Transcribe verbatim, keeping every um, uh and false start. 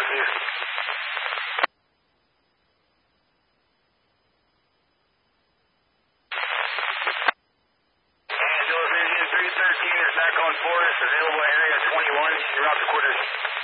you. Angela, Vision three thirteen is back on Forest, available area twenty-one, route to quarters.